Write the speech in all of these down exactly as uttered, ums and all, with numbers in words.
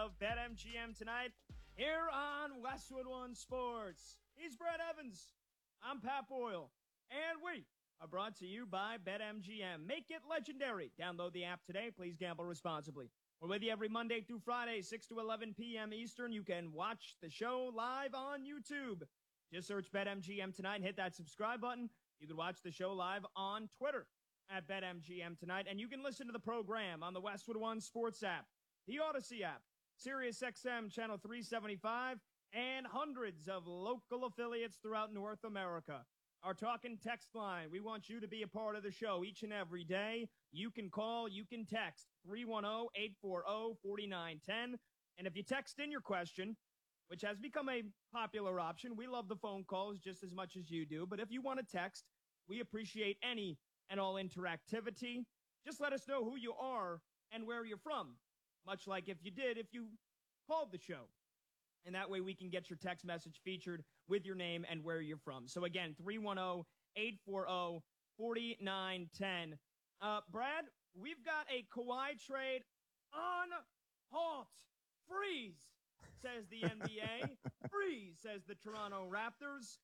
of BetMGM tonight here on Westwood One Sports. He's Brett Evans. I'm Pat Boyle. And we are brought to you by BetMGM. Make it legendary. Download the app today. Please gamble responsibly. We're with you every Monday through Friday, six to eleven p.m. Eastern. You can watch the show live on YouTube. Just search BetMGM tonight and hit that subscribe button. You can watch the show live on Twitter at BetMGM tonight. And you can listen to the program on the Westwood One Sports app, the Odyssey app, SiriusXM Channel three seventy-five, and hundreds of local affiliates throughout North America. Our talk and text line, we want you to be a part of the show each and every day. You can call, you can text, three one zero, eight four zero, four nine one zero. And if you text in your question, which has become a popular option, we love the phone calls just as much as you do. But if you want to text, we appreciate any and all interactivity. Just let us know who you are and where you're from, much like if you did if you called the show. And that way we can get your text message featured with your name and where you're from. So again, three one zero, eight four zero, four nine one zero. Uh, Brad, we've got a Kawhi trade on halt. Freeze, says the N B A. Freeze, says the Toronto Raptors.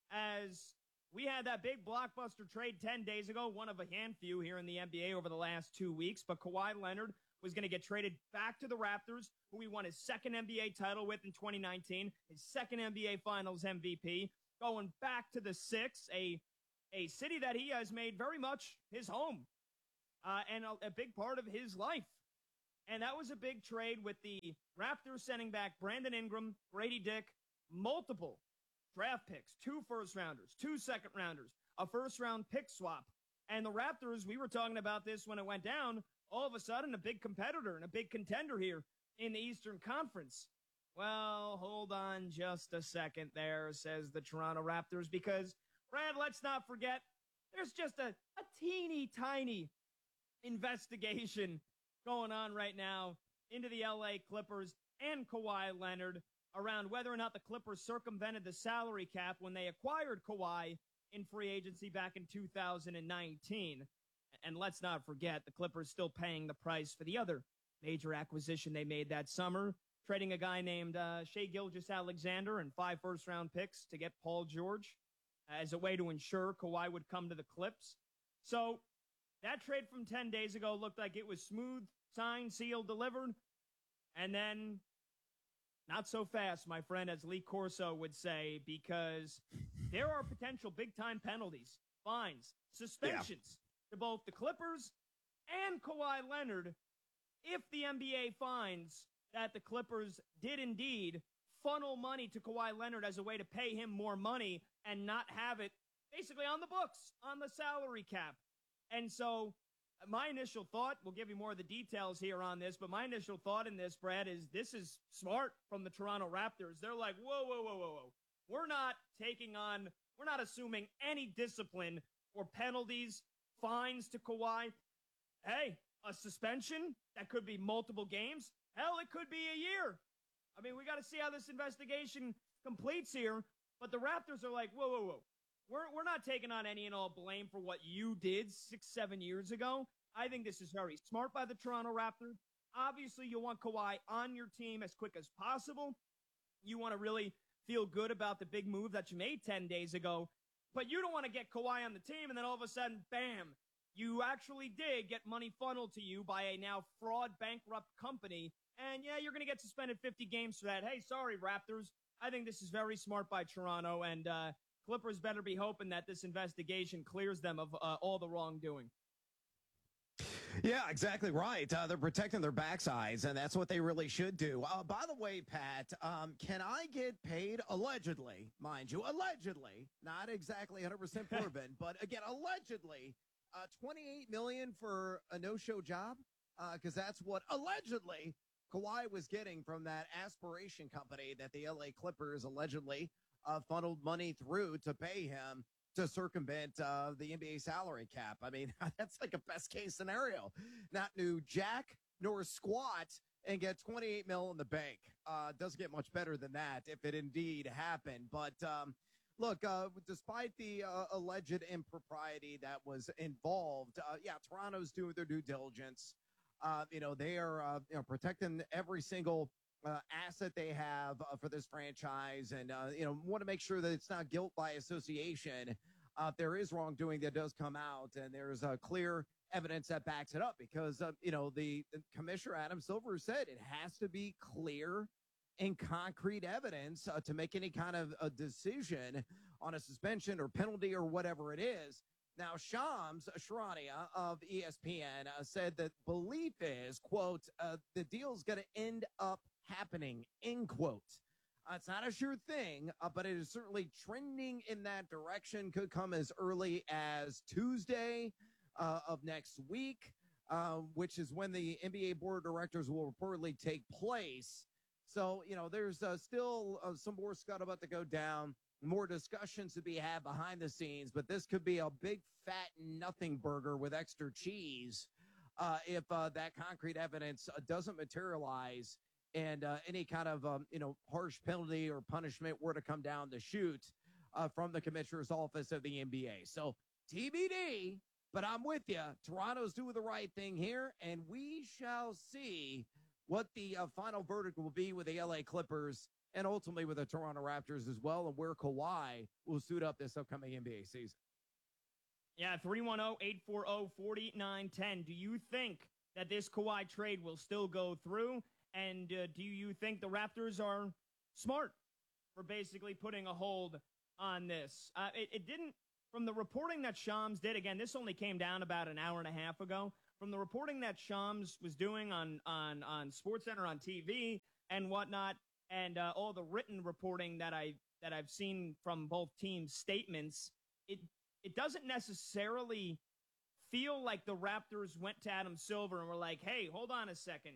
As we had that big blockbuster trade ten days ago, one of a handful here in the N B A over the last two weeks. But Kawhi Leonard was going to get traded back to the Raptors, who he won his second N B A title with in twenty nineteen, his second N B A Finals M V P, going back to the Six, a, a city that he has made very much his home uh, and a, a big part of his life. And that was a big trade with the Raptors sending back Brandon Ingram, Grady Dick, multiple draft picks, two first-rounders, two second-rounders, a first-round pick swap. And the Raptors, we were talking about this when it went down, all of a sudden a big competitor and a big contender here in the Eastern Conference. Well, hold on just a second there, says the Toronto Raptors, because, Brad, let's not forget, there's just a, a teeny tiny investigation going on right now into the L A Clippers and Kawhi Leonard around whether or not the Clippers circumvented the salary cap when they acquired Kawhi in free agency back in two thousand nineteen. And let's not forget, the Clippers still paying the price for the other major acquisition they made that summer, trading a guy named uh, Shai Gilgeous-Alexander and five first-round picks to get Paul George as a way to ensure Kawhi would come to the Clips. So that trade from ten days ago looked like it was smooth, signed, sealed, delivered. And then not so fast, my friend, as Lee Corso would say, because there are potential big-time penalties, fines, suspensions yeah. to both the Clippers and Kawhi Leonard if the N B A finds that the Clippers did indeed funnel money to Kawhi Leonard as a way to pay him more money and not have it basically on the books, on the salary cap. And so my initial thought, we'll give you more of the details here on this, but my initial thought in this, Brad, is this is smart from the Toronto Raptors. They're like, whoa, whoa, whoa, whoa, whoa. We're not taking on, we're not assuming any discipline or penalties, fines to Kawhi. Hey, a suspension that could be multiple games. Hell, it could be a year. I mean, we got to see how this investigation completes here. But the Raptors are like, whoa, whoa, whoa. We're we're not taking on any and all blame for what you did six, seven years ago. I think this is very smart by the Toronto Raptors. Obviously, you want Kawhi on your team as quick as possible. You want to really feel good about the big move that you made ten days ago. But you don't want to get Kawhi on the team and then all of a sudden, bam, you actually did get money funneled to you by a now fraud bankrupt company. And yeah, you're going to get suspended fifty games for that. Hey, sorry, Raptors. I think this is very smart by Toronto, and uh, Clippers better be hoping that this investigation clears them of uh, all the wrongdoing. Yeah, exactly right. Uh, they're protecting their backsides, and that's what they really should do. Uh, by the way, Pat, um, can I get paid allegedly, mind you, allegedly, not exactly one hundred percent proven, but again, allegedly, uh, twenty-eight million dollars for a no-show job? Because uh, that's what allegedly Kawhi was getting from that aspiration company that the L A Clippers allegedly uh, funneled money through to pay him to circumvent uh, the N B A salary cap. I mean, that's like a best case scenario. Not do jack nor squat and get twenty-eight mil in the bank. Uh, doesn't get much better than that if it indeed happened. But um, look, uh, despite the uh, alleged impropriety that was involved, uh, yeah, Toronto's doing their due diligence. Uh, you know, they are uh, you know protecting every single uh, asset they have uh, for this franchise, and uh, you know, want to make sure that it's not guilt by association. Uh, if there is wrongdoing that does come out, and there's a uh, clear evidence that backs it up, because uh, you know the, the commissioner Adam Silver said it has to be clear and concrete evidence uh, to make any kind of a decision on a suspension or penalty or whatever it is. Now, Shams Charania of E S P N uh, said that belief is, quote, uh, the deal's going to end up happening, end quote. Uh, it's not a sure thing, uh, but it is certainly trending in that direction. Could come as early as Tuesday uh, of next week, uh, which is when the N B A board of directors will reportedly take place. So, you know, there's uh, still uh, some more scuttlebutt to go down, more discussions to be had behind the scenes, but this could be a big fat nothing burger with extra cheese uh, if uh, that concrete evidence uh, doesn't materialize and uh, any kind of, um, you know, harsh penalty or punishment were to come down the chute uh, from the commissioner's office of the N B A. So T B D, but I'm with you. Toronto's doing the right thing here, and we shall see what the uh, final verdict will be with the L A Clippers and ultimately with the Toronto Raptors as well, and where Kawhi will suit up this upcoming N B A season. Yeah, three one zero, eight four zero, four nine one zero. Do you think that this Kawhi trade will still go through? And uh, do you think the Raptors are smart for basically putting a hold on this? Uh, it, it didn't, from the reporting that Shams did, again, this only came down about an hour and a half ago. From the reporting that Shams was doing on, on, on SportsCenter, on T V and whatnot, and uh, all the written reporting that, I, that I've seen from both teams' statements, it, it doesn't necessarily feel like the Raptors went to Adam Silver and were like, hey, hold on a second.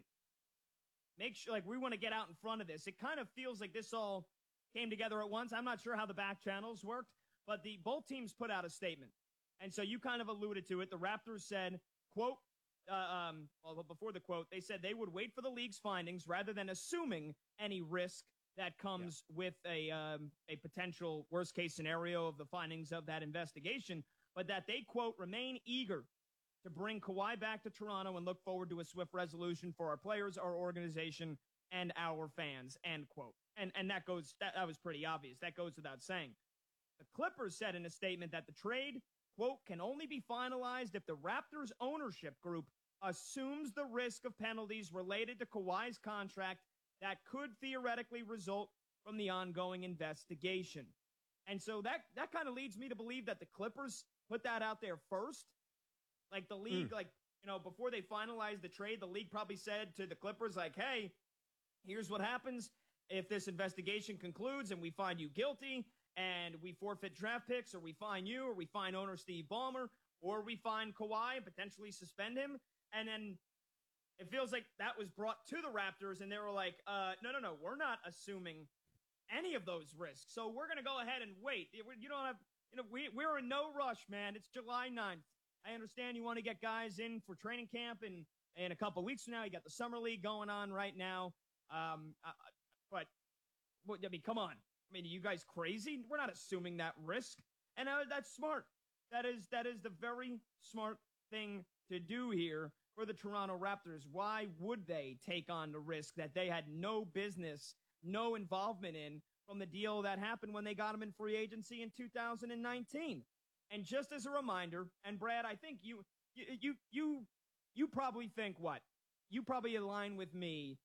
Make sure, like, we want to get out in front of this. It kind of feels like this all came together at once. I'm not sure how the back channels worked, but the both teams put out a statement. And so you kind of alluded to it. The Raptors said, quote, uh, um, well, before the quote, they said they would wait for the league's findings rather than assuming any risk that comes yeah. with a um, a potential worst-case scenario of the findings of that investigation, but that they, quote, remain eager to bring Kawhi back to Toronto and look forward to a swift resolution for our players, our organization, and our fans, end quote. And and that goes that, that was pretty obvious. That goes without saying. The Clippers said in a statement that the trade, quote, can only be finalized if the Raptors ownership group assumes the risk of penalties related to Kawhi's contract that could theoretically result from the ongoing investigation. And so that, that kind of leads me to believe that the Clippers put that out there first. Like the league, mm. like, you know, before they finalized the trade, the league probably said to the Clippers, like, hey, here's what happens if this investigation concludes and we find you guilty and we forfeit draft picks, or we fine you, or we fine owner Steve Ballmer, or we fine Kawhi and potentially suspend him. And then it feels like that was brought to the Raptors, and they were like, uh, no, no, no, we're not assuming any of those risks. So we're going to go ahead and wait. You don't have, you know, we, we're in no rush, man. It's July ninth. I understand you want to get guys in for training camp in, in a couple weeks from now. You got the summer league going on right now. Um, uh, but, but, I mean, come on. I mean, are you guys crazy? We're not assuming that risk. And uh, that's smart. That is, that is the very smart thing to do here for the Toronto Raptors. Why would they take on the risk that they had no business, no involvement in from the deal that happened when they got him in free agency in two thousand nineteen? And just as a reminder, and Brad, I think you, you, you, you, you probably think what? You probably align with me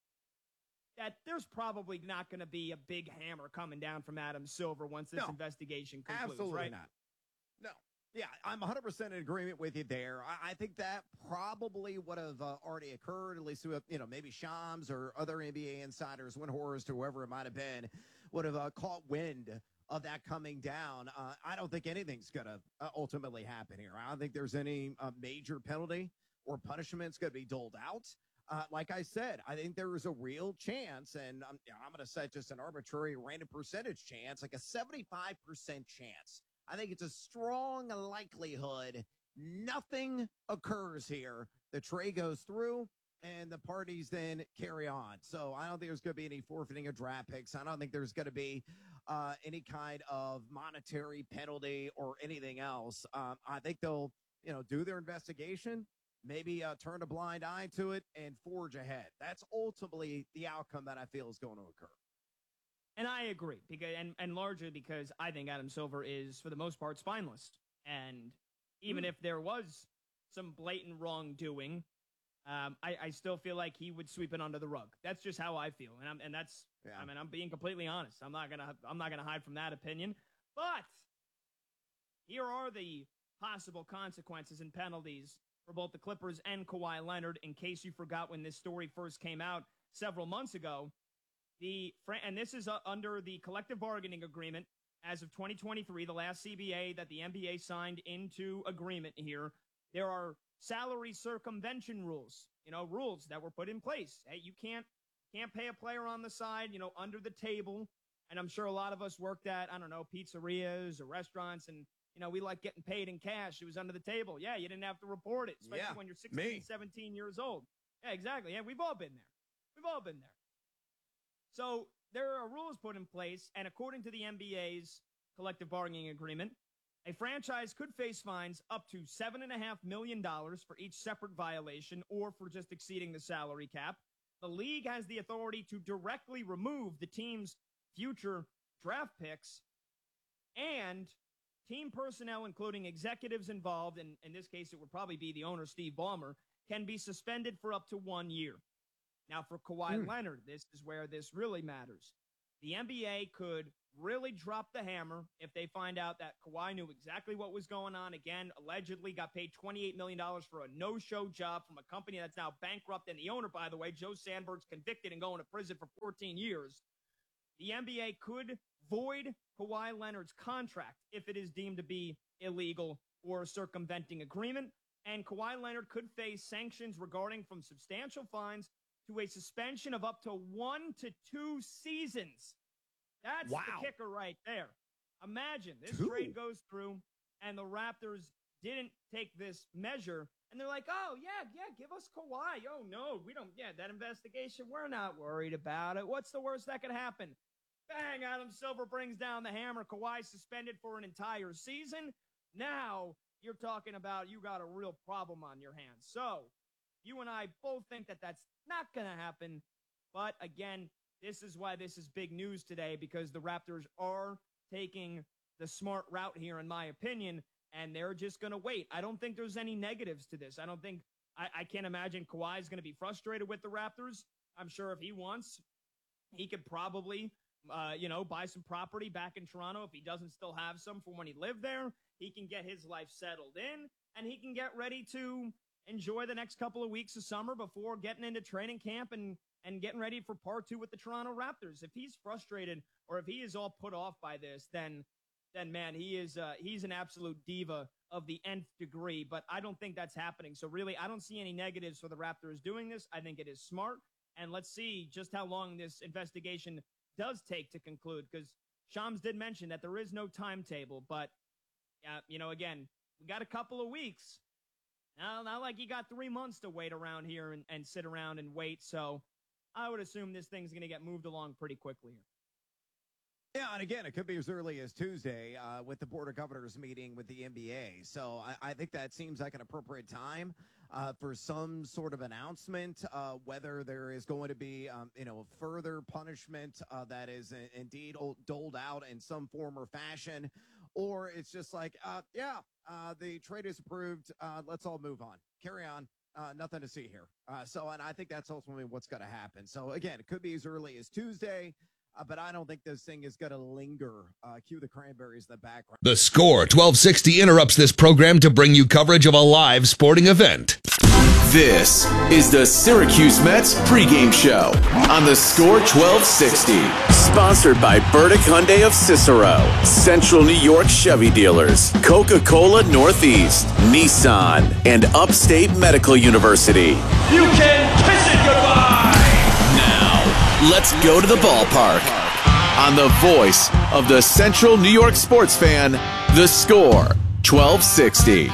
that there's probably not going to be a big hammer coming down from Adam Silver once this no, investigation concludes, absolutely right? not. No. Yeah, I'm one hundred percent in agreement with you there. I, I think that probably would have uh, already occurred, at least, you know, maybe Shams or other N B A insiders, Windhorst, or whoever it might have been, would have uh, caught wind of that coming down. Uh, I don't think anything's going to uh, ultimately happen here. I don't think there's any uh, major penalty or punishment's going to be doled out. Uh, like I said, I think there is a real chance, and I'm, I'm going to set just an arbitrary random percentage chance, like a seventy-five percent chance. I think it's a strong likelihood nothing occurs here. The trade goes through, and the parties then carry on. So I don't think there's going to be any forfeiting of draft picks. I don't think there's going to be uh, any kind of monetary penalty or anything else. Um, I think they'll, you know, do their investigation, maybe uh, turn a blind eye to it and forge ahead. That's ultimately the outcome that I feel is going to occur. And I agree, because and, and largely because I think Adam Silver is, for the most part, spineless. And even mm. if there was some blatant wrongdoing, um, I, I still feel like he would sweep it under the rug. That's just how I feel, and I'm and that's yeah. I mean I'm being completely honest. I'm not gonna I'm not gonna hide from that opinion. But here are the possible consequences and penalties for both the Clippers and Kawhi Leonard. In case you forgot when this story first came out several months ago, the and this is uh, under the collective bargaining agreement as of twenty twenty-three, the last C B A that the N B A signed into agreement here. There are salary circumvention rules, you know, rules that were put in place. Hey, you can't can't pay a player on the side, you know, under the table. And I'm sure a lot of us worked at, I don't know, pizzerias or restaurants, and, you know, we like getting paid in cash. It was under the table. Yeah, you didn't have to report it, especially yeah, when you're sixteen, me. seventeen years old. Yeah, exactly. Yeah, we've all been there. We've all been there. So there are rules put in place, and according to the N B A's collective bargaining agreement, a franchise could face fines up to seven point five million dollars for each separate violation or for just exceeding the salary cap. The league has the authority to directly remove the team's future draft picks, and team personnel, including executives involved, and in this case it would probably be the owner, Steve Ballmer, can be suspended for up to one year. Now, for Kawhi mm. Leonard, this is where this really matters. The N B A could really drop the hammer if they find out that Kawhi knew exactly what was going on. Again, allegedly got paid twenty-eight million dollars for a no-show job from a company that's now bankrupt. And the owner, by the way, Joe Sandberg's convicted and going to prison for fourteen years. The N B A could void Kawhi Leonard's contract if it is deemed to be illegal or a circumventing agreement. And Kawhi Leonard could face sanctions regarding from substantial fines to a suspension of up to one to two seasons. That's wow. the kicker right there. Imagine this two. trade goes through and the Raptors didn't take this measure, and they're like, oh, yeah, yeah, give us Kawhi. Oh, no, we don't, yeah, that investigation, we're not worried about it. What's the worst that could happen? Bang, Adam Silver brings down the hammer. Kawhi suspended for an entire season. Now you're talking about you got a real problem on your hands. So you and I both think that that's not going to happen. But again, this is why this is big news today, because the Raptors are taking the smart route here, in my opinion, and they're just going to wait. I don't think there's any negatives to this. I don't think I, I can't imagine Kawhi is going to be frustrated with the Raptors. I'm sure if he wants, he could probably, uh, you know, buy some property back in Toronto if he doesn't still have some from when he lived there. He can get his life settled in, and he can get ready to enjoy the next couple of weeks of summer before getting into training camp and, and getting ready for part two with the Toronto Raptors. If he's frustrated or if he is all put off by this, then, then man, he is uh, he's an absolute diva of the nth degree. But I don't think that's happening. So really, I don't see any negatives for the Raptors doing this. I think it is smart. And let's see just how long this investigation does take to conclude, because Shams did mention that there is no timetable. But, uh, you know, again, we got a couple of weeks. Now, not like you got three months to wait around here and, and sit around and wait. So I would assume this thing's going to get moved along pretty quickly here. Yeah, and again, it could be as early as Tuesday uh, with the Board of Governors meeting with the N B A. So I, I think that seems like an appropriate time uh, for some sort of announcement, uh, whether there is going to be, um, you know, further punishment uh, that is in, indeed doled out in some form or fashion, or it's just like, uh, yeah, uh, the trade is approved. Uh, let's all move on. Carry on. Uh, nothing to see here. Uh, so, and I think that's ultimately what's going to happen. So, again, it could be as early as Tuesday. Uh, but I don't think this thing is going to linger. Uh, cue the Cranberries in the background. The Score twelve sixty interrupts this program to bring you coverage of a live sporting event. This is the Syracuse Mets pregame show on the Score twelve sixty. Sponsored by Burdick Hyundai of Cicero, Central New York Chevy Dealers, Coca-Cola Northeast, Nissan, and Upstate Medical University. You can kiss it goodbye! Let's go to the ballpark. On the voice of the Central New York sports fan, The Score twelve sixty.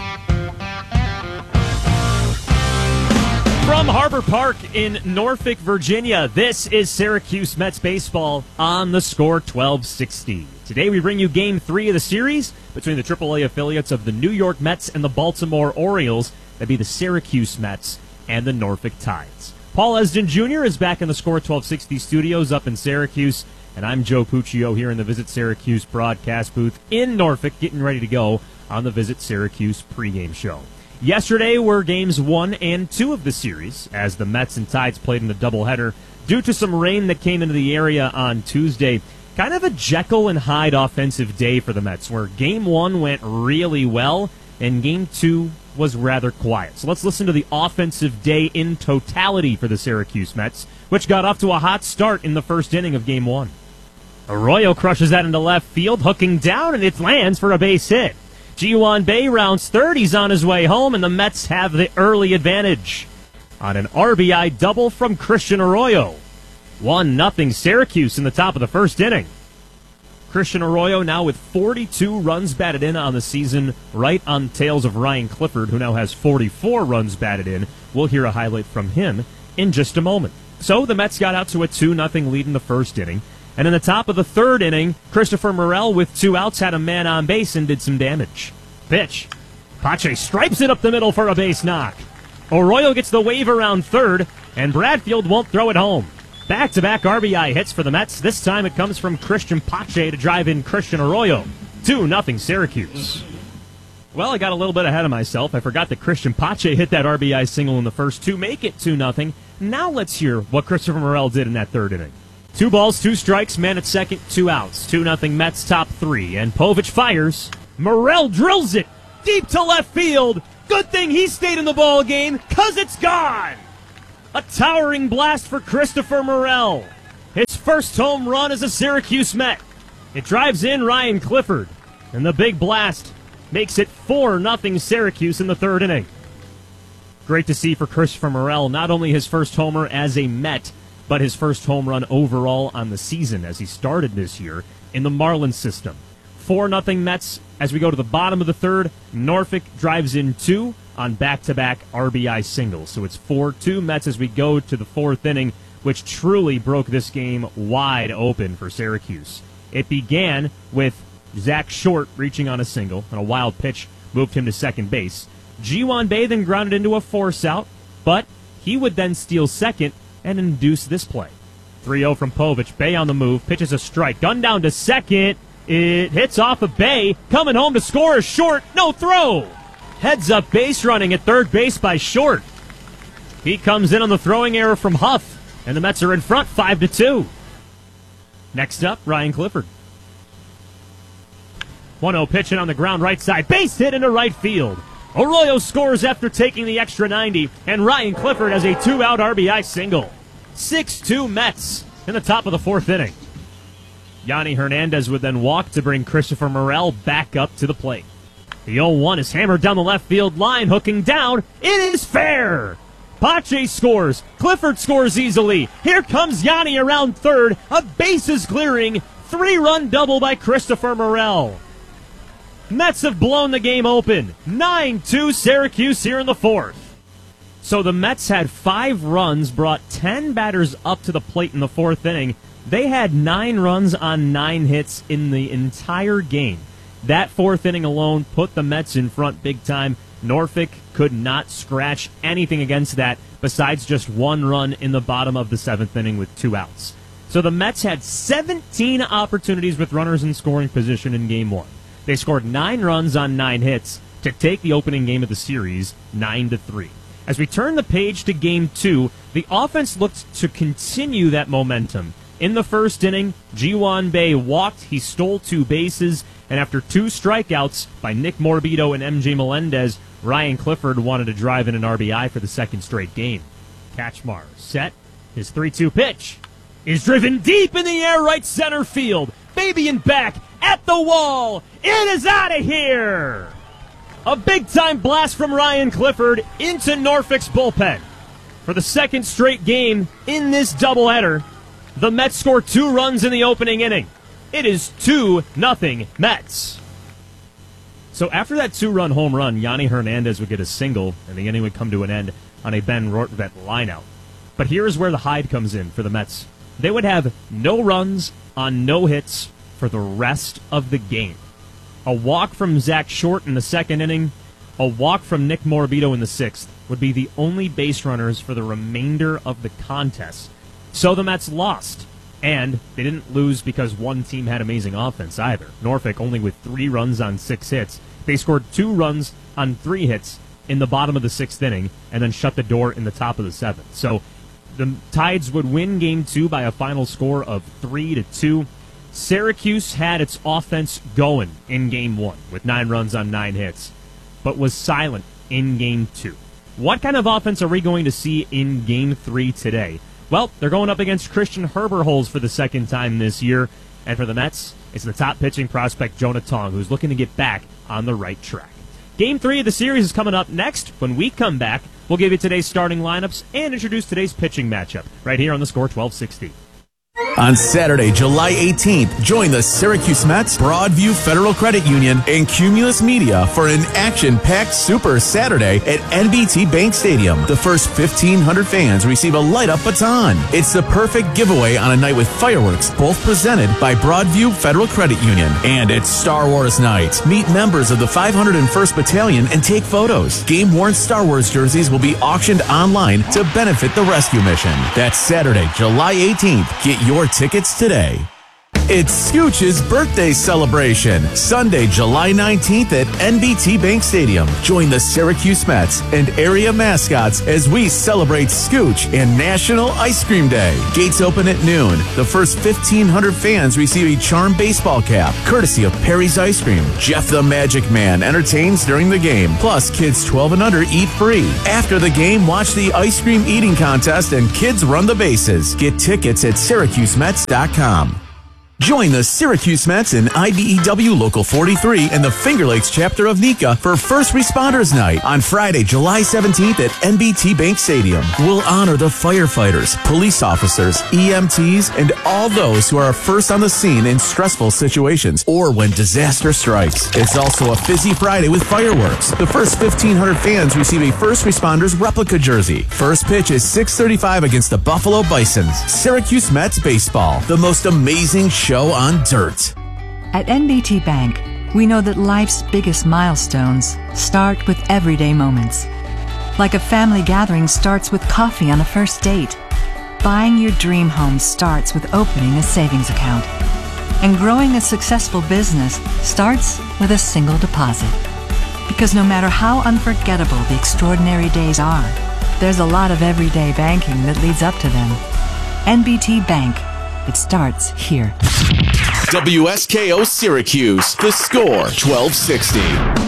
From Harbor Park in Norfolk, Virginia, this is Syracuse Mets baseball on The Score twelve sixty. Today we bring you Game three of the series between the triple A affiliates of the New York Mets and the Baltimore Orioles. That'd be the Syracuse Mets and the Norfolk Tides. Paul Esden Junior is back in the Score twelve sixty studios up in Syracuse, and I'm Joe Puccio here in the Visit Syracuse broadcast booth in Norfolk, getting ready to go on the Visit Syracuse pregame show. Yesterday were games one and two of the series, as the Mets and Tides played in a doubleheader due to some rain that came into the area on Tuesday. Kind of a Jekyll and Hyde offensive day for the Mets, where game one went really well, and game two was rather quiet. So let's listen to the offensive day in totality for the Syracuse Mets, which got off to a hot start in the first inning of game one. Arroyo crushes that into left field, hooking down, and it lands for a base hit. Ji-Hwan Bae rounds third, he's on his way home, and the Mets have the early advantage on an R B I double from Christian Arroyo. one nothing Syracuse in the top of the first inning. Christian Arroyo now with forty-two runs batted in on the season, right on the tails of Ryan Clifford, who now has forty-four runs batted in. We'll hear a highlight from him in just a moment. So the Mets got out to a two nothing lead in the first inning. And in the top of the third inning, Christopher Morel with two outs had a man on base and did some damage. Pitch. Pache stripes it up the middle for a base knock. Arroyo gets the wave around third, and Bradfield won't throw it home. Back-to-back R B I hits for the Mets. This time it comes from Christian Pache to drive in Christian Arroyo. two nothing Syracuse. Well, I got a little bit ahead of myself. I forgot that Christian Pache hit that R B I single in the first to make it two nothing. Now let's hear what Christopher Morel did in that third inning. Two balls, two strikes, man at second, two outs. two nothing Mets top three, and Povich fires. Morel drills it deep to left field. Good thing he stayed in the ball game, because it's gone. A towering blast for Christopher Morel. His first home run as a Syracuse Met. It drives in Ryan Clifford, and the big blast makes it four nothing Syracuse in the third inning. Great to see for Christopher Morel, not only his first homer as a Met, but his first home run overall on the season as he started this year in the Marlins system. four nothing Mets as we go to the bottom of the third. Norfolk drives in two on back-to-back R B I singles. So it's four two Mets as we go to the fourth inning, which truly broke this game wide open for Syracuse. It began with Zach Short reaching on a single, and a wild pitch moved him to second base. Ji-Hwan Bae then grounded into a force out, but he would then steal second and induce this play. three oh from Povich. Bae on the move, pitches a strike. Gun down to second. It hits off of Bae. Coming home to score is Short. No throw. Heads up base running at third base by Short. He comes in on the throwing error from Huff, and the Mets are in front five to two. Next up, Ryan Clifford. one oh pitching on the ground right side. Base hit into right field. Arroyo scores after taking the extra ninety, and Ryan Clifford has a two-out R B I single. six two Mets in the top of the fourth inning. Yanni Hernandez would then walk to bring Christopher Morel back up to the plate. The oh one is hammered down the left field line, hooking down. It is fair! Pache scores. Clifford scores easily. Here comes Yanni around third. A bases clearing. Three-run double by Christopher Morel. Mets have blown the game open. nine two Syracuse here in the fourth. So the Mets had five runs, brought ten batters up to the plate in the fourth inning. They had nine runs on nine hits in the entire game. That fourth inning alone put the Mets in front big time. Norfolk could not scratch anything against that besides just one run in the bottom of the seventh inning with two outs. So the Mets had seventeen opportunities with runners in scoring position in game one. They scored nine runs on nine hits to take the opening game of the series nine to three. As we turn the page to game two, the offense looked to continue that momentum. In the first inning, Ji-Hwan Bae walked, he stole two bases, and after two strikeouts by Nick Morbido and M J Melendez, Ryan Clifford wanted to drive in an R B I for the second straight game. Kachmar set, his three two pitch is driven deep in the air right center field. Fabian back at the wall. It is out of here. A big-time blast from Ryan Clifford into Norfolk's bullpen. For the second straight game in this doubleheader, the Mets score two runs in the opening inning. It is two nothing Mets. So after that two-run home run, Yanni Hernandez would get a single, and the inning would come to an end on a Ben Rortvedt lineout. But here is where the Hyde comes in for the Mets. They would have no runs on no hits for the rest of the game. A walk from Zach Short in the second inning, a walk from Nick Morabito in the sixth would be the only base runners for the remainder of the contest. So the Mets lost, and they didn't lose because one team had amazing offense either. Norfolk only with three runs on six hits. They scored two runs on three hits in the bottom of the sixth inning and then shut the door in the top of the seventh. So the Tides would win game two by a final score of three to two. Syracuse had its offense going in game one with nine runs on nine hits, but was silent in game two. What kind of offense are we going to see in game three today? Well, they're going up against Christian Herberholz for the second time this year, and for the Mets, it's the top pitching prospect Jonah Tong, who's looking to get back on the right track. Game three of the series is coming up next. When we come back, we'll give you today's starting lineups and introduce today's pitching matchup right here on the Score twelve sixty. On Saturday, July eighteenth, join the Syracuse Mets, Broadview Federal Credit Union, and Cumulus Media for an action-packed Super Saturday at N B T Bank Stadium. The first fifteen hundred fans receive a light-up baton. It's the perfect giveaway on a night with fireworks, both presented by Broadview Federal Credit Union. And it's Star Wars night. Meet members of the five hundred first Battalion and take photos. Game-worn Star Wars jerseys will be auctioned online to benefit the rescue mission. That's Saturday, July eighteenth. Get your tickets today. It's Scooch's birthday celebration, Sunday, July nineteenth at N B T Bank Stadium. Join the Syracuse Mets and area mascots as we celebrate Scooch and National Ice Cream Day. Gates open at noon. The first fifteen hundred fans receive a Charm baseball cap, courtesy of Perry's Ice Cream. Jeff the Magic Man entertains during the game. Plus, kids twelve and under eat free. After the game, watch the ice cream eating contest and kids run the bases. Get tickets at Syracuse Mets dot com. Join the Syracuse Mets and I B E W Local forty-three and the Finger Lakes chapter of NECA for First Responders Night on Friday, July seventeenth at N B T Bank Stadium. We'll honor the firefighters, police officers, E M Ts, and all those who are first on the scene in stressful situations or when disaster strikes. It's also a Fizzy Friday with fireworks. The first fifteen hundred fans receive a First Responders replica jersey. First pitch is six thirty-five against the Buffalo Bisons. Syracuse Mets Baseball, the most amazing show Show on dirt. At N B T Bank, we know that life's biggest milestones start with everyday moments. Like a family gathering starts with coffee on a first date. Buying your dream home starts with opening a savings account. And growing a successful business starts with a single deposit. Because no matter how unforgettable the extraordinary days are, there's a lot of everyday banking that leads up to them. N B T Bank. It starts here. W S K O Syracuse, the Score twelve sixty.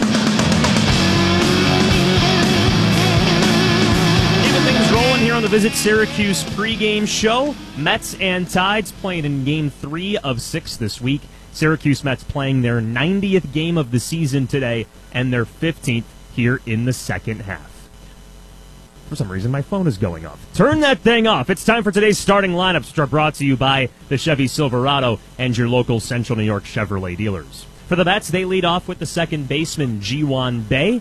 Keeping things rolling here on the Visit Syracuse pregame show. Mets and Tides playing in game three of six this week. Syracuse Mets playing their ninetieth game of the season today and their fifteenth here in the second half. For some reason, my phone is going off. Turn that thing off. It's time for today's starting lineups, which are brought to you by the Chevy Silverado and your local Central New York Chevrolet dealers. For the Mets, they lead off with the second baseman, Ji-Hwan Bae.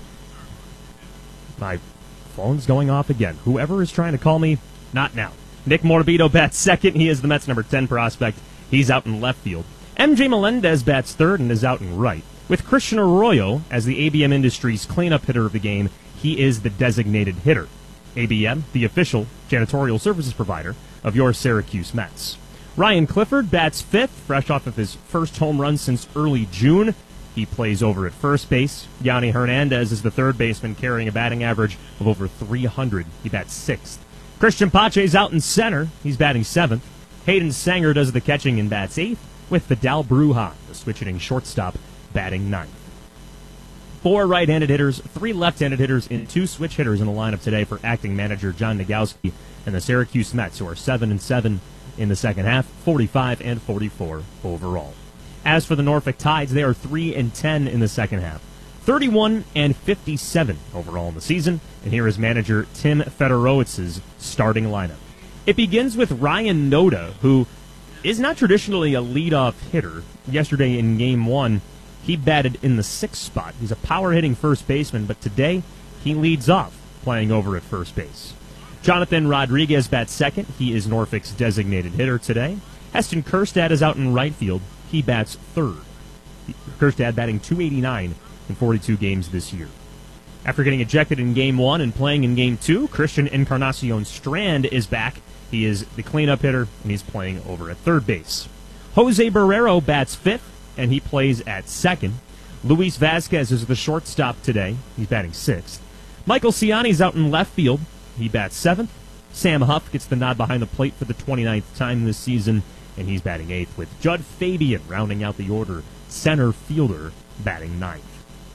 My phone's going off again. Whoever is trying to call me, not now. Nick Morabito bats second. He is the Mets' number ten prospect. He's out in left field. M J Melendez bats third and is out in right. With Christian Arroyo as the A B M Industries cleanup hitter of the game, he is the designated hitter. A B M, the official janitorial services provider of your Syracuse Mets. Ryan Clifford bats fifth, fresh off of his first home run since early June. He plays over at first base. Yanni Hernandez is the third baseman, carrying a batting average of over three hundred. He bats sixth. Christian Pache's out in center. He's batting seventh. Hayden Sanger does the catching and bats eighth, with Vidal Brujan, the switch-hitting shortstop, batting ninth. Four right-handed hitters, three left-handed hitters, and two switch hitters in the lineup today for acting manager John Nagowski and the Syracuse Mets, who are seven and seven in the second half, forty-five and forty-four overall. As for the Norfolk Tides, they are three and ten in the second half, thirty-one and fifty-seven overall in the season. And here is manager Tim Fedorowicz's starting lineup. It begins with Ryan Noda, who is not traditionally a leadoff hitter. Yesterday in Game One, he batted in the sixth spot. He's a power-hitting first baseman, but today he leads off, playing over at first base. Jonathan Rodriguez bats second. He is Norfolk's designated hitter today. Heston Kjerstad is out in right field. He bats third. Kjerstad batting two eighty-nine in forty-two games this year. After getting ejected in Game one and playing in Game two, Christian Encarnacion Strand is back. He is the cleanup hitter, and he's playing over at third base. Jose Barrero bats fifth, and he plays at second. Luis Vasquez is the shortstop today. He's batting sixth. Michael Ciani's out in left field. He bats seventh. Sam Huff gets the nod behind the plate for the twenty-ninth time this season, and he's batting eighth, with Judd Fabian rounding out the order, center fielder, batting ninth.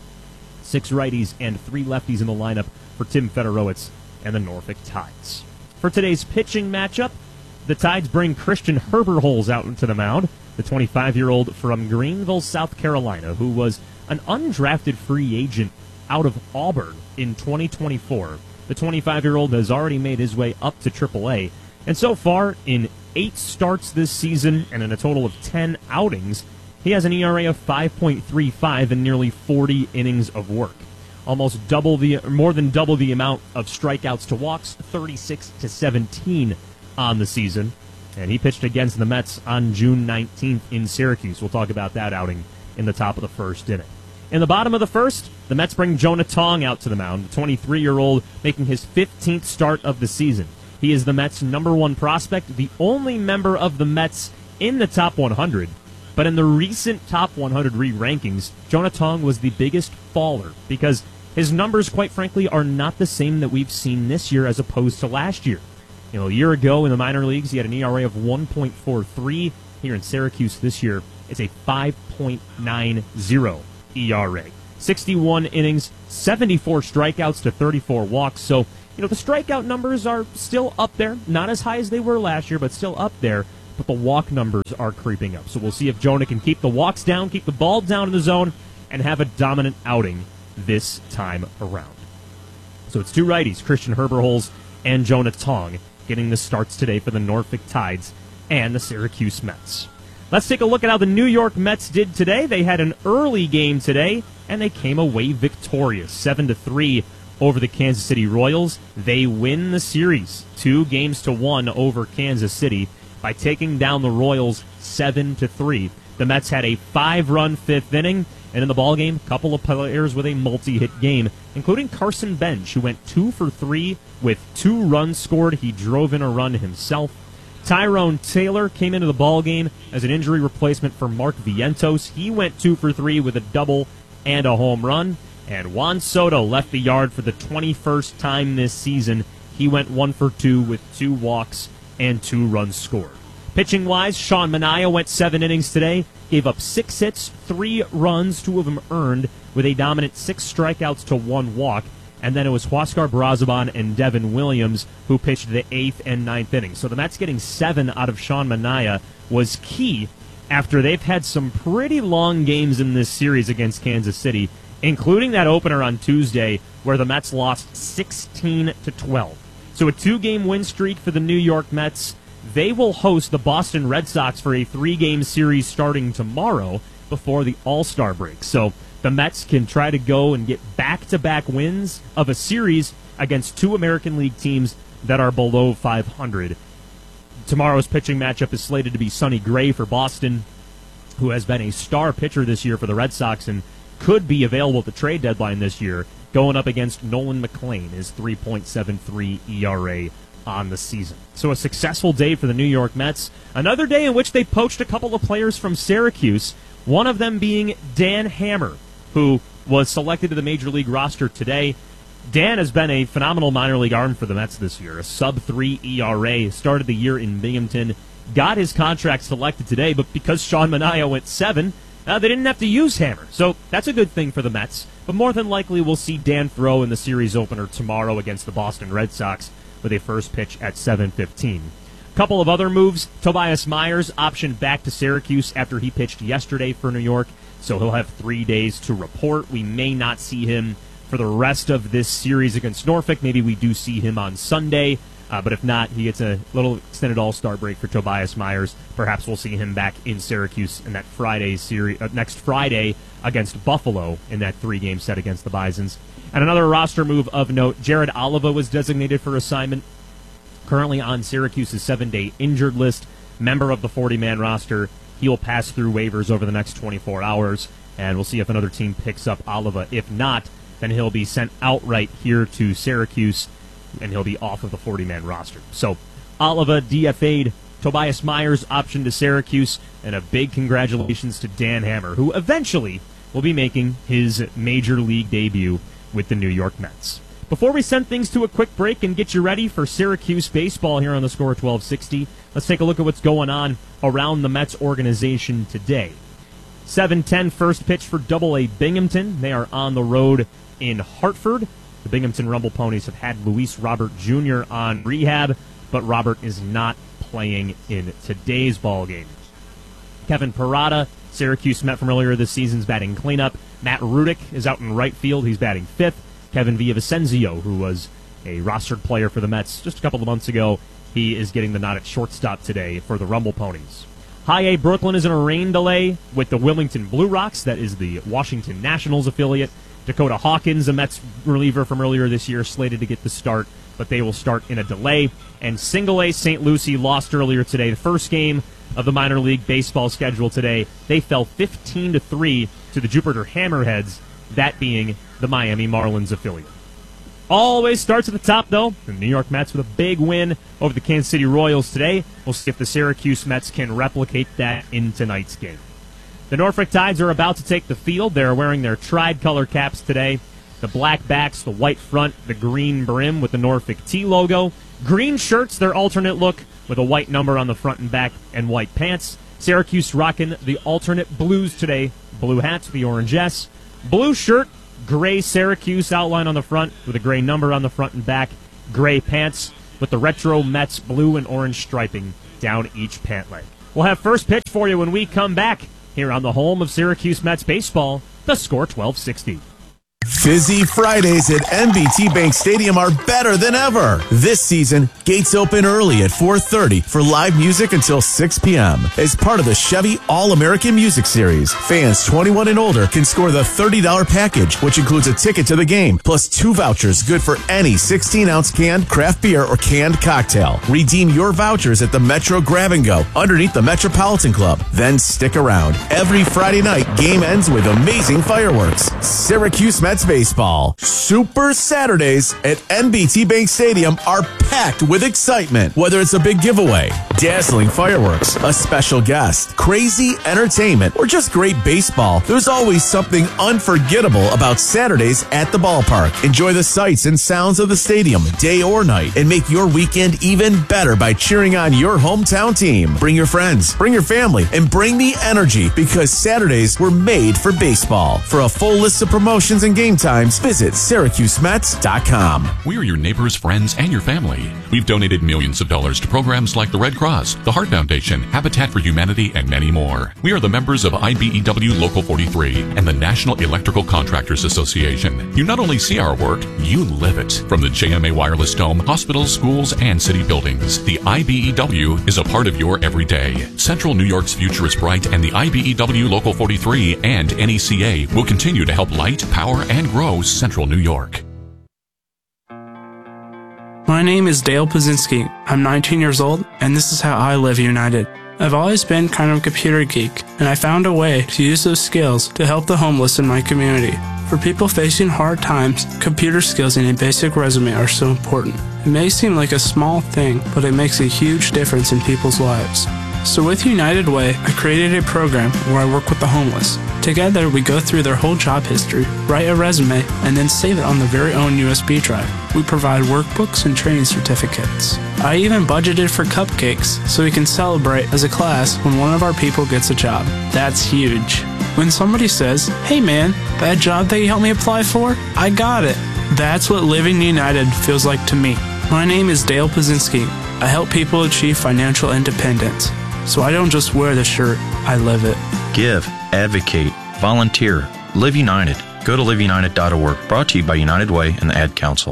Six righties and three lefties in the lineup for Tim Federowicz and the Norfolk Tides. For today's pitching matchup, the Tides bring Christian Herberholz out into the mound, the twenty-five-year-old from Greenville, South Carolina, who was an undrafted free agent out of Auburn in twenty twenty-four. The twenty-five-year-old has already made his way up to triple A, and so far, in eight starts this season and in a total of ten outings, he has an E R A of five point three five and nearly forty innings of work. Almost double the, more than double the amount of strikeouts to walks, thirty-six to seventeen on the season. And he pitched against the Mets on June nineteenth in Syracuse. We'll talk about that outing in the top of the first inning. In the bottom of the first, the Mets bring Jonah Tong out to the mound, the twenty-three-year-old making his fifteenth start of the season. He is the Mets' number one prospect, the only member of the Mets in the top one hundred. But in the recent top one hundred re-rankings, Jonah Tong was the biggest faller because his numbers, quite frankly, are not the same that we've seen this year as opposed to last year. You know, a year ago in the minor leagues, he had an E R A of one point four three. Here in Syracuse this year, it's a five point nine oh E R A. sixty-one innings, seventy-four strikeouts to thirty-four walks. So, you know, the strikeout numbers are still up there. Not as high as they were last year, but still up there. But the walk numbers are creeping up. So we'll see if Jonah can keep the walks down, keep the ball down in the zone, and have a dominant outing this time around. So it's two righties, Christian Herberholz and Jonah Tong, getting the starts today for the Norfolk Tides and the Syracuse Mets. Let's take a look at how the New York Mets did today. They had an early game today, and they came away victorious, seven to three over the Kansas City Royals. They win the series, two games to one over Kansas City, by taking down the Royals seven to three. The Mets had a five-run fifth inning, and in the ballgame, a couple of players with a multi-hit game, including Carson Bench, who went two for three with two runs scored. He drove in a run himself. Tyrone Taylor came into the ballgame as an injury replacement for Mark Vientos. He went two for three with a double and a home run. And Juan Soto left the yard for the twenty-first time this season. He went one for two with two walks and two runs scored. Pitching-wise, Sean Manaea went seven innings today, gave up six hits, three runs, two of them earned, with a dominant six strikeouts to one walk. And then it was Huascar Brazoban and Devin Williams who pitched the eighth and ninth innings. So the Mets getting seven out of Sean Manaea was key after they've had some pretty long games in this series against Kansas City, including that opener on Tuesday where the Mets lost sixteen to twelve. So a two-game win streak for the New York Mets. They will host the Boston Red Sox for a three-game series starting tomorrow before the All-Star break. So the Mets can try to go and get back-to-back wins of a series against two American League teams that are below five hundred. Tomorrow's pitching matchup is slated to be Sonny Gray for Boston, who has been a star pitcher this year for the Red Sox and could be available at the trade deadline this year, going up against Nolan McLean, his three point seven three E R A on the season. So a successful day for the New York Mets. Another day in which they poached a couple of players from Syracuse, one of them being Dan Hammer, who was selected to the Major League roster today. Dan has been a phenomenal minor league arm for the Mets this year, a sub three E R A, started the year in Binghamton, got his contract selected today, but because Sean Manaea went seven, Uh, they didn't have to use Hammer, so that's a good thing for the Mets. But more than likely, we'll see Dan throw in the series opener tomorrow against the Boston Red Sox with a first pitch at seven fifteen. Couple of other moves. Tobias Myers optioned back to Syracuse after he pitched yesterday for New York, so he'll have three days to report. We may not see him for the rest of this series against Norfolk. Maybe we do see him on Sunday. Uh, but if not, he gets a little extended All-Star break for Tobias Myers. Perhaps we'll see him back in Syracuse in that Friday series, uh, next Friday against Buffalo in that three-game set against the Bisons. And another roster move of note, Jared Oliva was designated for assignment. Currently on Syracuse's seven-day injured list, member of the forty-man roster. He will pass through waivers over the next twenty-four hours, and we'll see if another team picks up Oliva. If not, then he'll be sent outright here to Syracuse, and he'll be off of the forty-man roster. So Oliva D F A'd, Tobias Myers optioned to Syracuse, and a big congratulations to Dan Hammer, who eventually will be making his major league debut with the New York Mets. Before we send things to a quick break and get you ready for Syracuse baseball here on the Score twelve sixty, let's take a look at what's going on around the Mets organization today. seven ten first pitch for Double A Binghamton. They are on the road in Hartford. The Binghamton Rumble Ponies have had Luis Robert Junior on rehab, but Robert is not playing in today's ball game. Kevin Parada, Syracuse Met from earlier this season's batting cleanup. Matt Rudick is out in right field. He's batting fifth. Kevin Villavicencio, who was a rostered player for the Mets just a couple of months ago, he is getting the nod at shortstop today for the Rumble Ponies. High A Brooklyn is in a rain delay with the Wilmington Blue Rocks. That is the Washington Nationals affiliate. Dakota Hawkins, a Mets reliever from earlier this year, slated to get the start, but they will start in a delay. And Single A Saint Lucie lost earlier today. The first game of the minor league baseball schedule today. They fell fifteen to three to the Jupiter Hammerheads, that being the Miami Marlins affiliate. Always starts at the top, though. The New York Mets with a big win over the Kansas City Royals today. We'll see if the Syracuse Mets can replicate that in tonight's game. The Norfolk Tides are about to take the field. They're wearing their tri-color caps today. The black backs, the white front, the green brim with the Norfolk T logo. Green shirts, their alternate look, with a white number on the front and back and white pants. Syracuse rocking the alternate blues today. Blue hats, the orange S. Blue shirt, gray Syracuse outline on the front with a gray number on the front and back. Gray pants with the retro Mets blue and orange striping down each pant leg. We'll have first pitch for you when we come back here on the home of Syracuse Mets baseball, the Score twelve sixty. Fizzy Fridays at N B T Bank Stadium are better than ever. This season, gates open early at four thirty for live music until six p.m. As part of the Chevy All-American Music Series, fans twenty-one and older can score the thirty dollars package, which includes a ticket to the game, plus two vouchers good for any sixteen-ounce canned craft beer or canned cocktail. Redeem your vouchers at the Metro Grab and Go underneath the Metropolitan Club. Then stick around. Every Friday night, game ends with amazing fireworks. Syracuse Mets baseball. Super Saturdays at N B T Bank Stadium are packed with excitement. Whether it's a big giveaway, dazzling fireworks, a special guest, crazy entertainment, or just great baseball, there's always something unforgettable about Saturdays at the ballpark. Enjoy the sights and sounds of the stadium, day or night, and make your weekend even better by cheering on your hometown team. Bring your friends, bring your family, and bring the energy, because Saturdays were made for baseball. For a full list of promotions and game times, visit Syracuse Mets dot com. We are your neighbors, friends, and your family. We've donated millions of dollars to programs like the Red Cross, the Heart Foundation, Habitat for Humanity, and many more. We are the members of I B E W Local forty-three and the National Electrical Contractors Association. You not only see our work, you live it. From the J M A Wireless Dome, hospitals, schools, and city buildings, the I B E W is a part of your everyday. Central New York's future is bright, and the I B E W Local forty-three and N E C A will continue to help light, power, and grow Central New York. My name is Dale Pazinski. I'm nineteen years old, and this is how I live united. I've always been kind of a computer geek, and I found a way to use those skills to help the homeless in my community. For people facing hard times, computer skills and a basic resume are so important. It may seem like a small thing, but it makes a huge difference in people's lives. So with United Way, I created a program where I work with the homeless. Together, we go through their whole job history, write a resume, and then save it on their very own U S B drive. We provide workbooks and training certificates. I even budgeted for cupcakes so we can celebrate as a class when one of our people gets a job. That's huge. When somebody says, "Hey man, that job that you helped me apply for, I got it." That's what living united feels like to me. My name is Dale Pazinski. I help people achieve financial independence. So I don't just wear the shirt, I live it. Give, advocate, volunteer, Live United. Go to live united dot org. Brought to you by United Way and the Ad Council.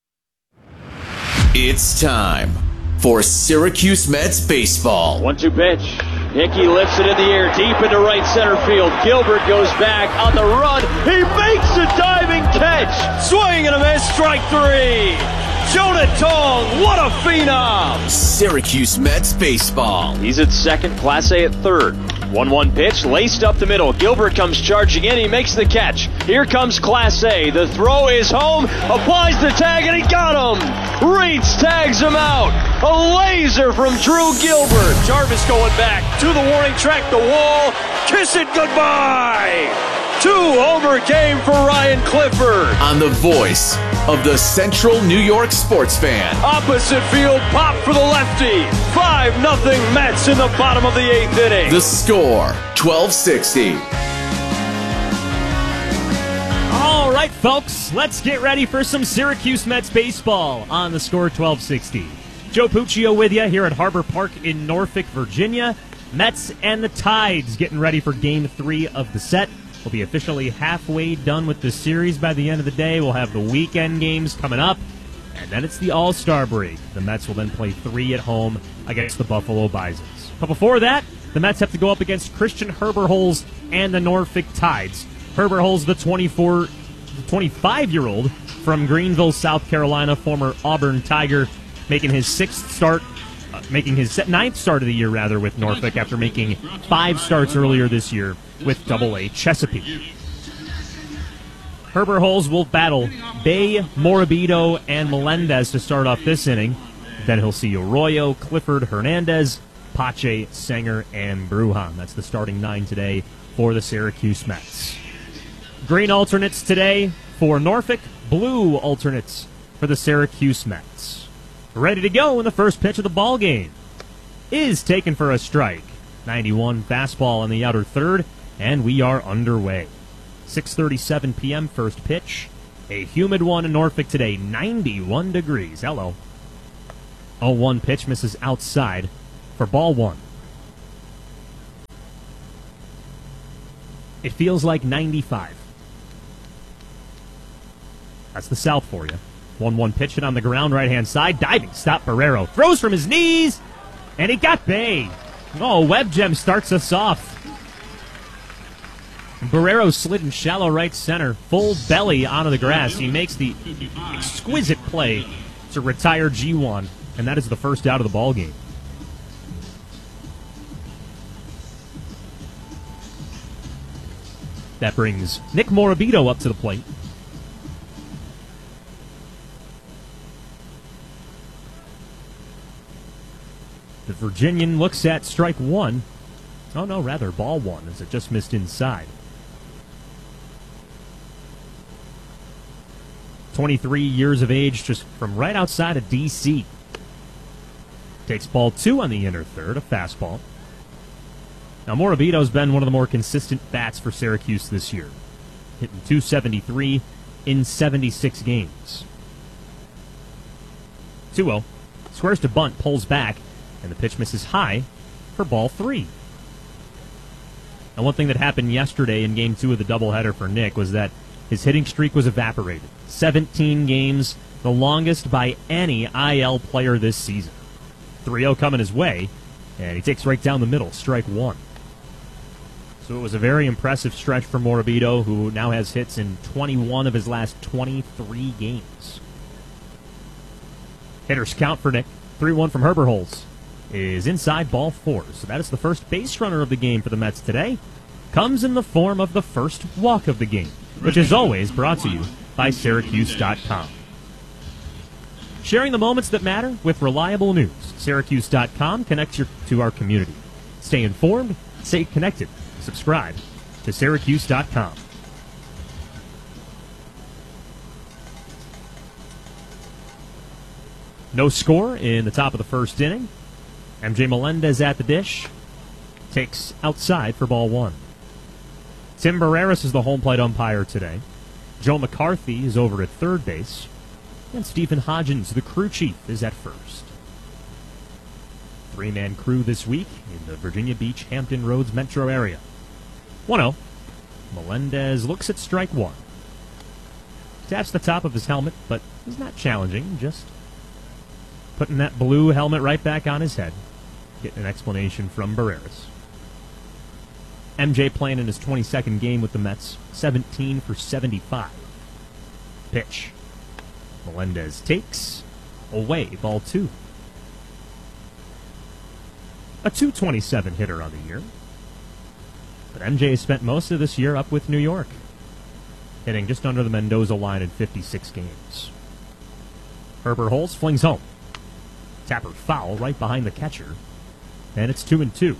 It's time for Syracuse Mets baseball. one two pitch. Hickey lifts it in the air, deep into right center field. Gilbert goes back on the run. He makes a diving catch. Swing and a miss, strike three. Jonah Tong, what a phenom! Syracuse Mets baseball. He's at second, Class A at third. one one pitch, laced up the middle. Gilbert comes charging in. He makes the catch. Here comes Class A. The throw is home. Applies the tag, and he got him. Reitz tags him out. A laser from Drew Gilbert. Jarvis going back to the warning track, the wall. Kiss it goodbye. Two-homer game for Ryan Clifford. On the voice of the Central New York sports fan. Opposite field, pop for the lefty. five nothing Mets in the bottom of the eighth inning. The Score, twelve sixty. All right, folks, let's get ready for some Syracuse Mets baseball on The Score twelve sixty. Joe Puccio with you here at Harbor Park in Norfolk, Virginia. Mets and the Tides getting ready for game three of the set. We'll be officially halfway done with the series by the end of the day. We'll have the weekend games coming up, and then it's the All-Star break. The Mets will then play three at home against the Buffalo Bisons. But before that, the Mets have to go up against Christian Herberholz and the Norfolk Tides. Herberholz, the twenty-four, twenty-five-year-old from Greenville, South Carolina, former Auburn Tiger, making his sixth start, uh, making his ninth start of the year, rather, with Norfolk after making five starts earlier this year with Double A Chesapeake. Herberholz will battle Bay, Morabito, and Melendez to start off this inning. Then he'll see Arroyo, Clifford, Hernandez, Pache, Sanger, and Brujan. That's the starting nine today for the Syracuse Mets. Green alternates today for Norfolk, blue alternates for the Syracuse Mets. Ready to go in the first pitch of the ball game. Is taken for a strike. ninety-one fastball in the outer third, and we are underway. six thirty-seven p.m. first pitch. A humid one in Norfolk today, ninety-one degrees. Hello. oh one pitch misses outside for ball one. It feels like ninety-five. That's the south for you. one one pitch hit on the ground, right-hand side. Diving stop, Barrero. Throws from his knees, and he got Bay. Oh, Webgem starts us off. Barrero slid in shallow right center, full belly onto the grass. He makes the exquisite play to retire G one, and that is the first out of the ball game. That brings Nick Morabito up to the plate. The Virginian looks at strike one. Oh, no, rather ball one, as it just missed inside. twenty-three years of age, just from right outside of D C Takes ball two on the inner third, a fastball. Now, Morabito's been one of the more consistent bats for Syracuse this year, hitting two seventy-three in seventy-six games. two oh. Squares to bunt, pulls back, and the pitch misses high for ball three. Now, one thing that happened yesterday in game two of the doubleheader for Nick was that his hitting streak was evaporated. seventeen games, the longest by any I L player this season. three oh coming his way, and he takes right down the middle, strike one. So it was a very impressive stretch for Morabito, who now has hits in twenty-one of his last twenty-three games. Hitters count for Nick. three one from Herberholz is inside ball four. So that is the first base runner of the game for the Mets today. Comes in the form of the first walk of the game, which is always brought to you by Syracuse dot com. Sharing the moments that matter with reliable news. Syracuse dot com connects you to our community. Stay informed, stay connected. Subscribe to Syracuse dot com. No score in the top of the first inning. M J Melendez at the dish. Takes outside for ball one. Tim Barreras is the home plate umpire today. Joe McCarthy is over at third base. And Stephen Hodgins, the crew chief, is at first. Three-man crew this week in the Virginia Beach, Hampton Roads metro area. one oh. Melendez looks at strike one. Taps the top of his helmet, but he's not challenging, just putting that blue helmet right back on his head. Getting an explanation from Barreras. M J playing in his twenty-second game with the Mets, seventeen for seventy-five. Pitch. Melendez takes away, ball two. A two twenty-seven hitter on the year. But M J has spent most of this year up with New York, hitting just under the Mendoza line in fifty-six games. Herbert Holz flings home. Tapper foul right behind the catcher. And it's two and two.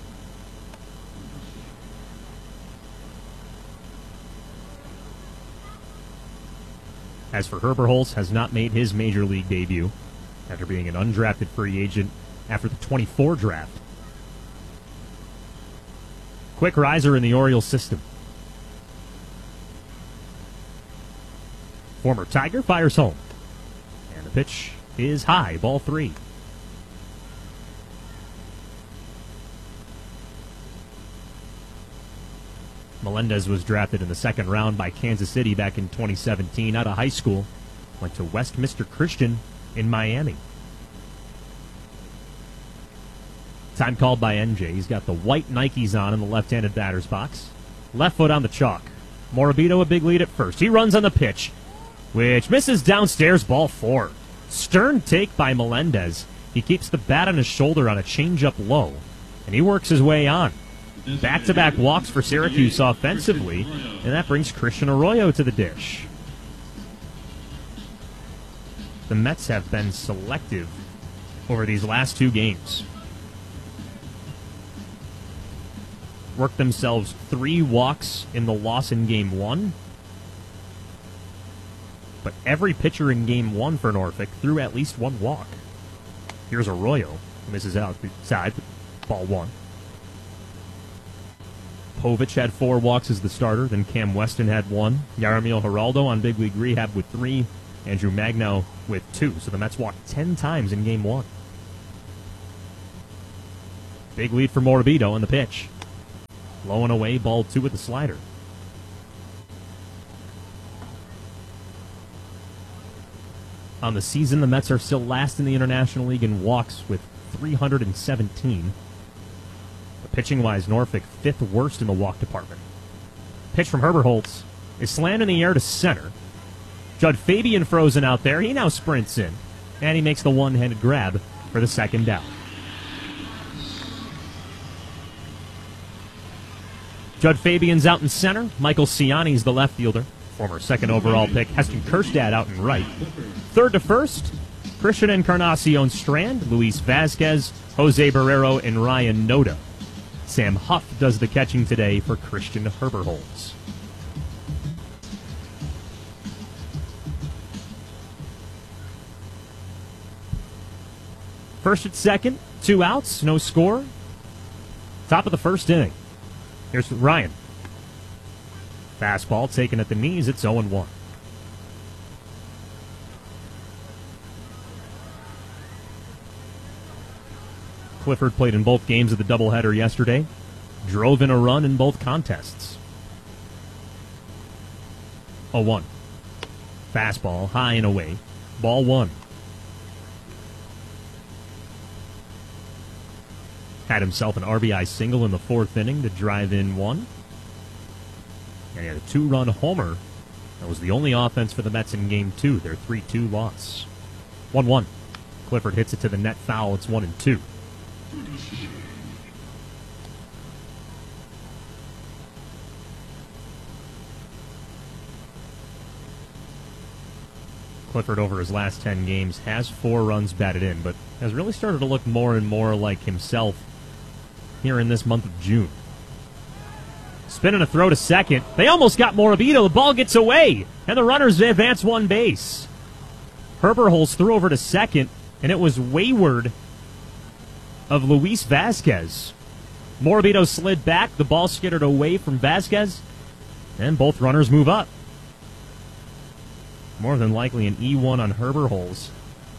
As for Herbert Holz, has not made his major league debut after being an undrafted free agent after the twenty-four draft. Quick riser in the Orioles system. Former Tiger fires home. And the pitch is high, ball three. Melendez was drafted in the second round by Kansas City back in twenty seventeen out of high school. Went to Westminster Christian in Miami. Time called by N J. He's got the white Nikes on in the left-handed batter's box. Left foot on the chalk. Morabito a big lead at first. He runs on the pitch, which misses downstairs, ball four. Stern take by Melendez. He keeps the bat on his shoulder on a changeup low, and he works his way on. Back-to-back walks for Syracuse offensively, and that brings Christian Arroyo to the dish. The Mets have been selective over these last two games. Worked themselves three walks in the loss in game one. But every pitcher in game one for Norfolk threw at least one walk. Here's Arroyo. Misses out the side. Ball one. Povich had four walks as the starter. Then Cam Weston had one. Yaramil Geraldo on big league rehab with three. Andrew Magno with two. So the Mets walked ten times in game one. Big lead for Morabito on the pitch. Low and away, ball two with the slider. On the season, the Mets are still last in the International League in walks with three hundred seventeen. But pitching-wise, Norfolk fifth worst in the walk department. Pitch from Herbert Holz is slammed in the air to center. Judd Fabian frozen out there. He now sprints in, and he makes the one-handed grab for the second down. Judd Fabian's out in center. Michael Ciani's the left fielder. Former second overall pick Heston Kjerstad out in right. Third to first, Christian Encarnacion Strand, Luis Vasquez, Jose Barrero, and Ryan Noda. Sam Huff does the catching today for Christian Herbert Holz. First at second, two outs, no score. Top of the first inning. Here's Ryan. Fastball taken at the knees. It's oh and one. Clifford played in both games of the doubleheader yesterday. Drove in a run in both contests. oh one. Fastball high and away. Ball one. Had himself an R B I single in the fourth inning to drive in one. And he had a two-run homer. That was the only offense for the Mets in game two, their three two loss. one one. Clifford hits it to the net foul. It's one and two. Clifford, over his last ten games, has four runs batted in, but has really started to look more and more like himself here in this month of June. Spinning a throw to second. They almost got Morabito. The ball gets away, and the runners advance one base. Herbert Holz threw over to second, and it was wayward of Luis Vasquez. Morabito slid back. The ball skittered away from Vasquez, and both runners move up. More than likely an E one on Herbert Holz.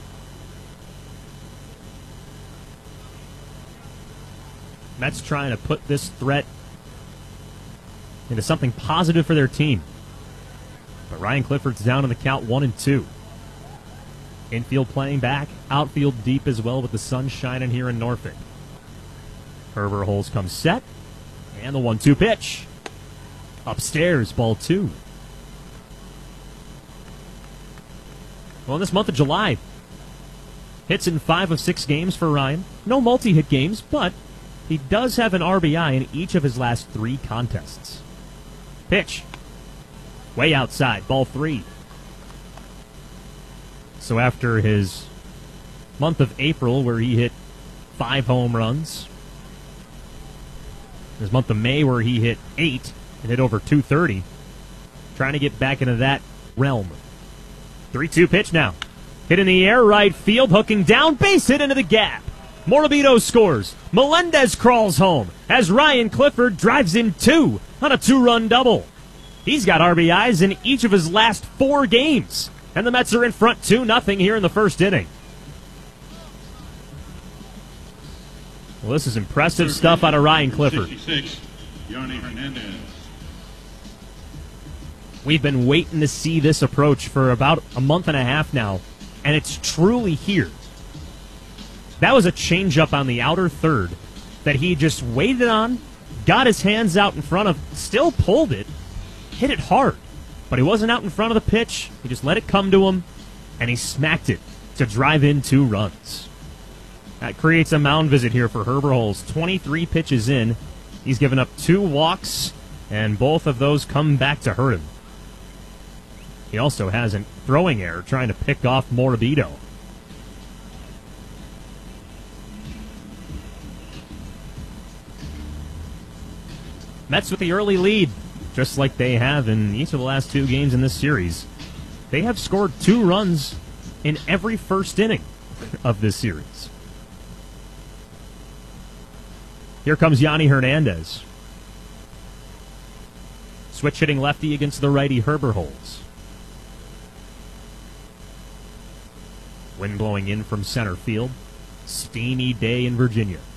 Mets trying to put this threat into something positive for their team. But Ryan Clifford's down in the count, one and two. Infield playing back, outfield deep as well with the sun shining here in Norfolk. Herbert Holz comes set, and the one two pitch. Upstairs, ball two. Well, in this month of July, hits in five of six games for Ryan. No multi-hit games, but he does have an R B I in each of his last three contests. Pitch. Way outside, ball three. So after his month of April where he hit five home runs, his month of May where he hit eight and hit over two thirty, trying to get back into that realm. three two pitch now. Hit in the air, right field, hooking down, base hit into the gap. Morabito scores. Melendez crawls home as Ryan Clifford drives in two on a two-run double. He's got R B Is in each of his last four games, and the Mets are in front two nothing here in the first inning. Well, this is impressive stuff out of Ryan Clifford. sixty-six, Yarny Hernandez. We've been waiting to see this approach for about a month and a half now, and it's truly here. That was a changeup on the outer third that he just waited on, got his hands out in front of, still pulled it, hit it hard, but he wasn't out in front of the pitch. He just let it come to him, and he smacked it to drive in two runs. That creates a mound visit here for Herberholz. twenty-three pitches in. He's given up two walks, and both of those come back to hurt him. He also has a throwing error trying to pick off Morabito. Mets with the early lead, just like they have in each of the last two games in this series. They have scored two runs in every first inning of this series. Here comes Yanni Hernandez. Switch hitting lefty against the righty Herberholz. Wind blowing in from center field. Steamy day in Virginia.